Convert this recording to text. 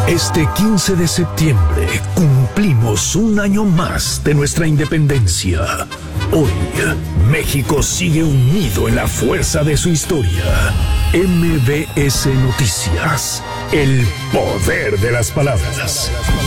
Este 15 de septiembre cumplimos un año más de nuestra independencia. Hoy, México sigue unido en la fuerza de su historia. MBS Noticias, el poder de las palabras.